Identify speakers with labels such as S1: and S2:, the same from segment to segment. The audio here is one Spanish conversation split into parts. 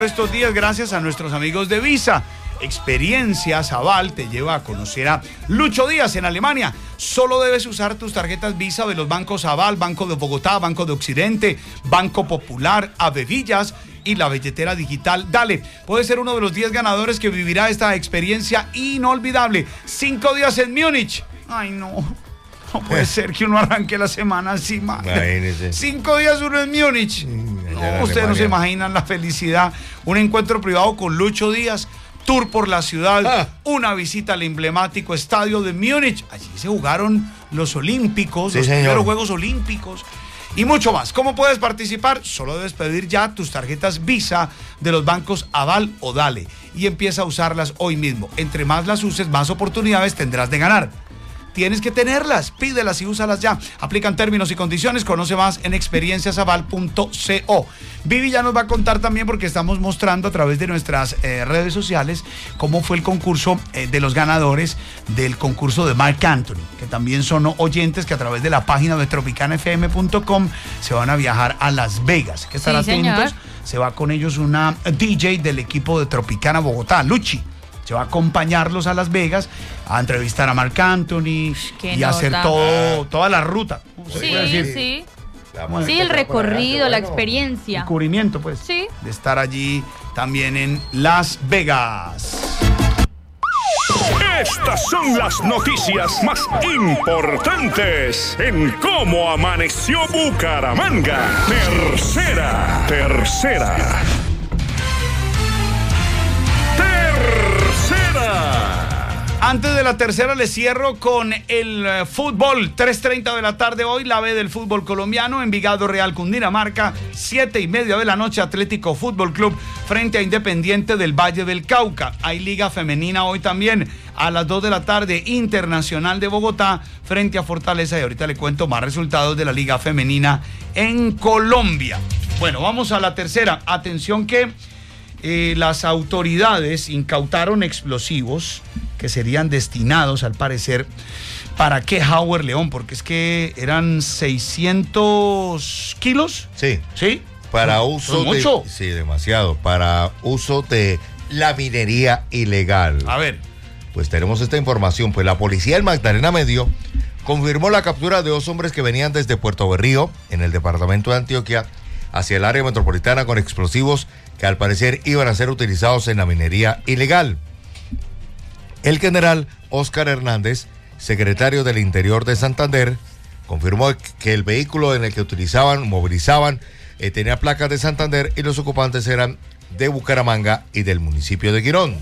S1: Estos días gracias a nuestros amigos de Visa. Experiencias Aval te lleva a conocer a Lucho Díaz en Alemania. Solo debes usar tus tarjetas Visa de los bancos Aval, Banco de Bogotá, Banco de Occidente, Banco Popular, Avevillas y la billetera digital Dale. Puedes ser uno de los 10 ganadores que vivirá esta experiencia inolvidable. 5 días en Múnich. Ay, no. No puede ser que uno arranque la semana así, madre. 5 días uno en Múnich. No, ustedes no se imaginan la felicidad. Un encuentro privado con Lucho Díaz, tour por la ciudad, una visita al emblemático estadio de Múnich. Allí se jugaron los Olímpicos, los primeros Juegos Olímpicos y mucho más. ¿Cómo puedes participar? Solo debes pedir ya tus tarjetas Visa de los bancos Aval o Dale y empieza a usarlas hoy mismo. Entre más las uses, más oportunidades tendrás de ganar. Tienes que tenerlas, pídelas y úsalas ya. Aplican términos y condiciones, conoce más en experienciasaval.co. Vivi ya nos va a contar también, porque estamos mostrando a través de nuestras redes sociales cómo fue el concurso de los ganadores del concurso de Marc Anthony, que también son oyentes que a través de la página de tropicanafm.com se van a viajar a Las Vegas. Que estar atentos, se va con ellos una DJ del equipo de Tropicana Bogotá, Luchi. Se va a acompañarlos a Las Vegas a entrevistar a Marc Anthony y hacer toda la ruta.
S2: Sí. Sí, el recorrido, la experiencia.
S1: El cubrimiento, pues.
S2: Sí.
S1: De estar allí también en Las Vegas.
S3: Estas son las noticias más importantes en Cómo Amaneció Bucaramanga. Tercera.
S1: Antes de la tercera les cierro con el fútbol. 3:30 de la tarde hoy, la B del fútbol colombiano. Envigado Real Cundinamarca. 7:30 de la noche, Atlético Fútbol Club frente a Independiente del Valle del Cauca. Hay Liga Femenina hoy también. A las 2 de la tarde, Internacional de Bogotá frente a Fortaleza. Y ahorita le cuento más resultados de la Liga Femenina en Colombia. Bueno, vamos a la tercera. Atención que las autoridades incautaron explosivos que serían destinados, al parecer, ¿para qué, Howard León? Porque es que eran 600 kilos.
S4: Sí.
S1: ¿Sí?
S4: Para uso de...
S1: mucho.
S4: Sí, demasiado. Para uso de la minería ilegal.
S1: A ver.
S4: Pues tenemos esta información. Pues la policía del Magdalena Medio confirmó la captura de 2 hombres que venían desde Puerto Berrío, en el departamento de Antioquia, hacia el área metropolitana con explosivos que al parecer iban a ser utilizados en la minería ilegal. El general Óscar Hernández, secretario del Interior de Santander, confirmó que el vehículo en el que movilizaban, tenía placas de Santander y los ocupantes eran de Bucaramanga y del municipio de Girón.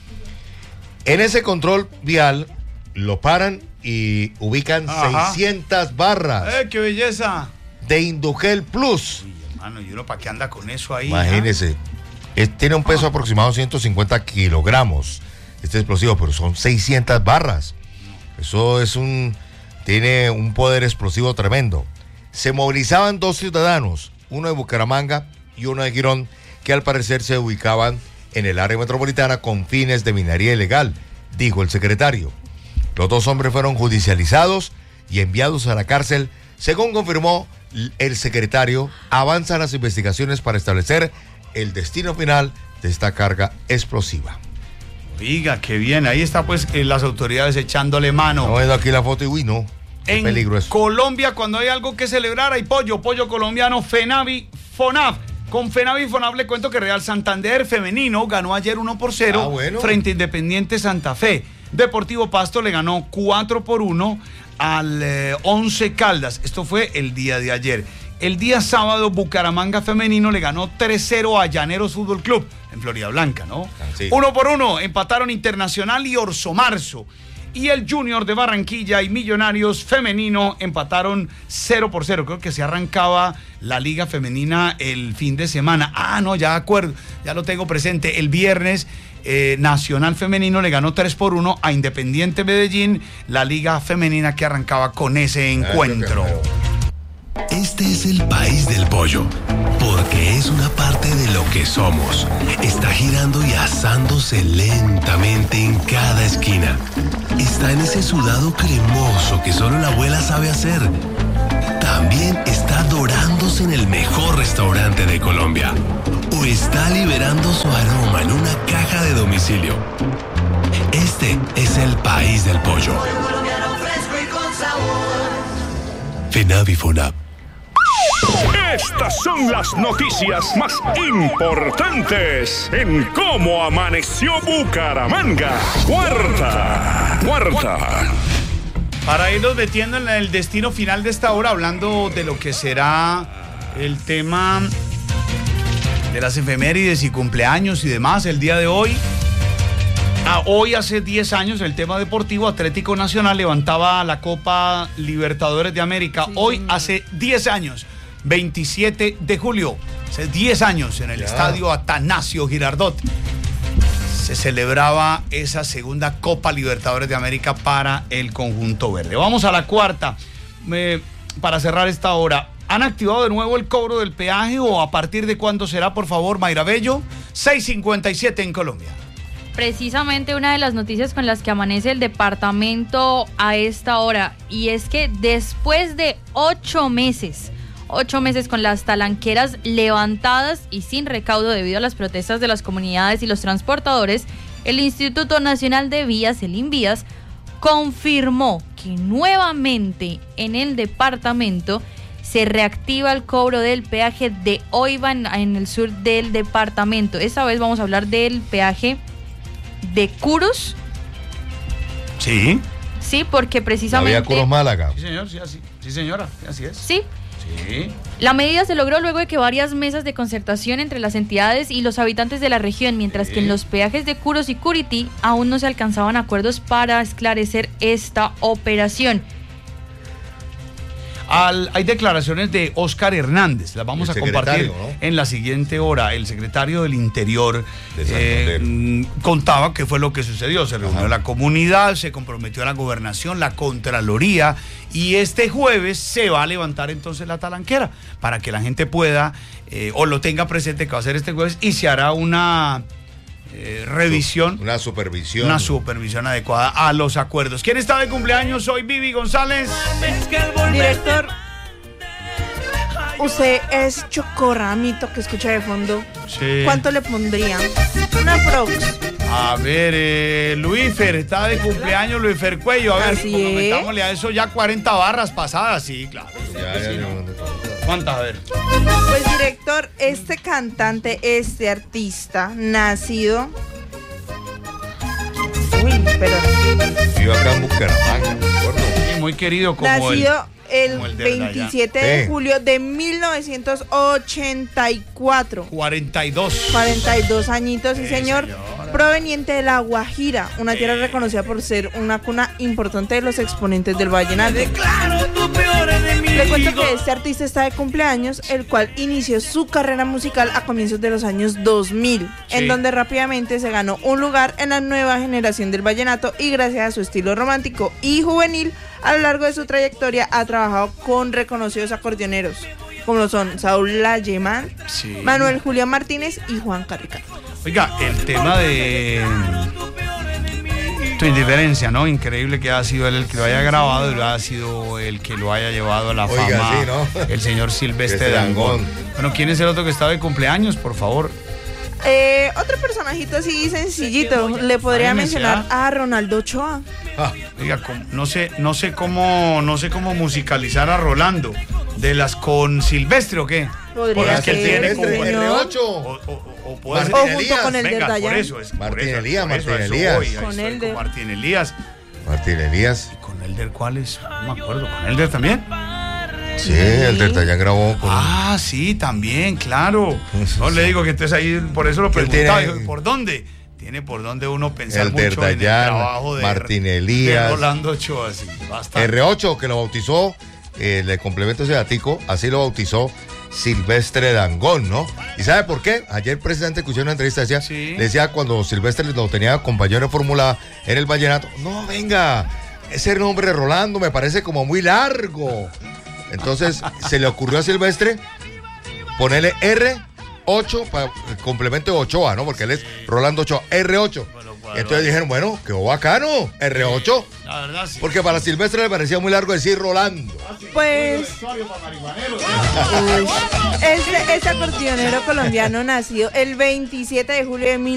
S4: En ese control vial lo paran y ubican 600 barras.
S1: ¡Qué belleza!
S4: De Indugel Plus.
S1: Uy, hermano, ¿y uno para qué anda con eso ahí?
S4: Imagínese. Tiene un peso aproximado de 150 kilogramos. Este explosivo, pero son 600 barras. Eso tiene un poder explosivo tremendo. Se movilizaban 2 ciudadanos, uno de Bucaramanga y uno de Girón, que al parecer se ubicaban en el área metropolitana con fines de minería ilegal, dijo el secretario. Los 2 hombres fueron judicializados y enviados a la cárcel. Según confirmó el secretario, avanzan las investigaciones para establecer el destino final de esta carga explosiva.
S1: Oiga, qué bien. Ahí está pues las autoridades echándole mano.
S4: No, aquí la foto y uy, no. Qué peligro es.
S1: Colombia, cuando hay algo que celebrar, hay pollo colombiano, FENAVI, FONAF. Con FENAVI y FONAF le cuento que Real Santander femenino ganó ayer 1-0 frente a Independiente Santa Fe. Deportivo Pasto le ganó 4-1 al 11 Caldas. Esto fue el día de ayer. El día sábado, Bucaramanga femenino le ganó 3-0 a Llaneros Fútbol Club, en Florida Blanca, ¿no? Sí. 1-1, empataron Internacional y Orso Marzo. Y el Junior de Barranquilla y Millonarios femenino empataron 0-0. Creo que se arrancaba la Liga Femenina el fin de semana. No, ya acuerdo, ya lo tengo presente. El viernes, Nacional Femenino le ganó 3-1 a Independiente Medellín, la Liga Femenina que arrancaba con ese encuentro.
S5: Este es el país del pollo, porque es una parte de lo que somos. Está girando y asándose lentamente en cada esquina. Está en ese sudado cremoso que solo la abuela sabe hacer. También está dorándose en el mejor restaurante de Colombia. O o está liberando su aroma en una caja de domicilio. Este es el país del pollo. FENAVIFONAP.
S3: Estas son las noticias más importantes en Cómo Amaneció Bucaramanga. Cuarta.
S1: Para irnos metiendo en el destino final de esta hora, hablando de lo que será el tema de las efemérides y cumpleaños y demás, el día de hoy. Hoy hace 10 años el tema deportivo, Atlético Nacional levantaba la Copa Libertadores de América. Sí, hoy hace 10 años, 27 de julio, hace 10 años en el estadio Atanasio Girardot, se celebraba esa segunda Copa Libertadores de América para el conjunto verde. Vamos a la cuarta, para cerrar esta hora. ¿Han activado de nuevo el cobro del peaje o a partir de cuándo será, por favor, Mayra Bello? 6:57 en Colombia.
S2: Precisamente una de las noticias con las que amanece el departamento a esta hora, y es que después de 8 meses con las talanqueras levantadas y sin recaudo debido a las protestas de las comunidades y los transportadores, el Instituto Nacional de Vías, el INVÍAS, confirmó que nuevamente en el departamento se reactiva el cobro del peaje de Oiva en el sur del departamento. Esta vez vamos a hablar del peaje de Curos.
S1: Sí.
S2: Sí, porque precisamente...
S4: Había Curos Málaga.
S1: Sí, señor, sí, señora, así es.
S2: Sí.
S1: Sí.
S2: La medida se logró luego de que varias mesas de concertación entre las entidades y los habitantes de la región, mientras que en los peajes de Curos y Curití aún no se alcanzaban acuerdos para esclarecer esta operación.
S1: Hay declaraciones de Óscar Hernández, las vamos a compartir, ¿no?, en la siguiente hora. El secretario del Interior contaba qué fue lo que sucedió. Se reunió la comunidad, se comprometió a la gobernación, la Contraloría, y este jueves se va a levantar entonces la talanquera para que la gente pueda, o lo tenga presente que va a ser este jueves, y se hará una revisión. Una supervisión adecuada a los acuerdos. ¿Quién está de cumpleaños hoy? Vivi González.
S6: Director, usted es chocorramito que escucha de fondo.
S1: Sí.
S6: ¿Cuánto le pondrían? Una prox.
S1: A ver, Luífer, está de cumpleaños Luífer Cuello. A ver, metámosle a eso ya 40 barras pasadas. Sí, claro. ¿Cuántas? A ver.
S6: Pues, director, este cantante, este artista, nacido...
S4: Vivo acá en Bucaramanga, me acuerdo.
S1: Sí, muy querido como
S6: nacido el 27 de julio de 1984. 42 añitos, sí, señor. Proveniente de La Guajira, una tierra reconocida por ser una cuna importante de los exponentes del vallenato. Le cuento que este artista está de cumpleaños, el cual inició su carrera musical a comienzos de los años 2000, en donde rápidamente se ganó un lugar en la nueva generación del vallenato, y gracias a su estilo romántico y juvenil, a lo largo de su trayectoria ha trabajado con reconocidos acordeoneros, como lo son Saúl Layemán, Manuel Julián Martínez y Juan Carricardo.
S1: Oiga, el tema de Tu Indiferencia, ¿no? Increíble que ha sido él el que lo haya grabado y ha sido el que lo haya llevado a la fama.
S4: Sí, ¿no?
S1: El señor Silvestre Dangond. Bueno, ¿quién es el otro que está de cumpleaños, por favor?
S6: Otro personajito así sencillito. Le podría mencionar a Ronaldo Ochoa.
S1: Oiga, no sé cómo musicalizar a Rolando. ¿De las con Silvestre o qué?
S6: Podría ser,
S1: que tiene como
S4: R8.
S1: O puede ser
S6: junto con el de Dayan.
S1: Por eso es
S4: Martín Elías.
S6: Con Elder.
S1: Martín Elías.
S4: ¿Y
S1: con Elder cuál es? No me acuerdo. ¿Con Elder también?
S4: Sí, Elder Dayan grabó con...
S1: sí, también, claro. No le digo que entonces ahí, por eso lo preguntaba. ¿Por dónde? Tiene por dónde uno pensar mucho
S4: Dayan,
S1: en el trabajo
S4: Martín Elías,
S1: de Rolando Ochoa. Sí,
S4: R8, que lo bautizó, le complemento ese datico, así lo bautizó Silvestre Dangond, ¿no? ¿Y sabe por qué? Ayer precisamente escuché una entrevista, le decía cuando Silvestre lo tenía compañero de fórmula en el vallenato, no, venga, ese nombre Rolando me parece como muy largo. Entonces se le ocurrió a Silvestre ponerle R8 para el complemento de Ochoa, ¿no? Porque él es Rolando Ochoa, R8. Entonces dijeron, bueno, quedó bacano, R8.
S1: La verdad, sí.
S4: Porque para Silvestre le parecía muy largo decir Rolando.
S6: Pues este acordeonero colombiano nació el 27 de julio de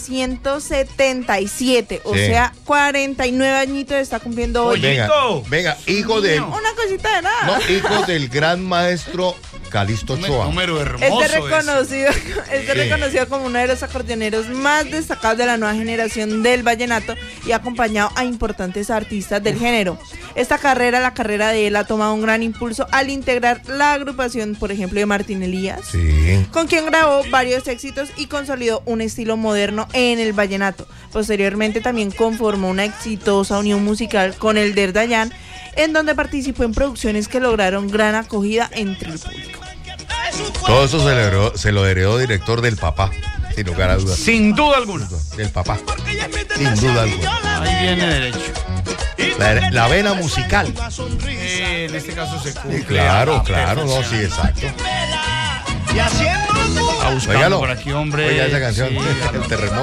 S6: 1977, o sea, 49 añitos está cumpliendo hoy.
S4: Venga, hijo de...
S6: Una cosita de nada.
S4: No, hijo del gran maestro Calixto Ochoa.
S1: Número hermoso.
S6: Reconocido como uno de los acordeoneros más destacados de la nueva generación del vallenato y ha acompañado a importantes artistas del género. La carrera de él ha tomado un gran impulso al integrar la agrupación, por ejemplo, de Martín Elías, con quien grabó varios éxitos y consolidó un estilo moderno en el vallenato. Posteriormente también conformó una exitosa unión musical con el Dayan, en donde participó en producciones que lograron gran acogida entre el público.
S4: Todo eso se lo heredó director del papá, sin lugar a dudas.
S1: Sin duda alguna.
S4: Del papá, sin duda alguna.
S1: Ahí viene derecho.
S4: La vena musical.
S1: En este caso se cumple.
S4: Claro, no, sí, exacto.
S1: Buscando por aquí, hombre.
S4: Oiga esa canción,
S1: sí,
S4: el terremoto.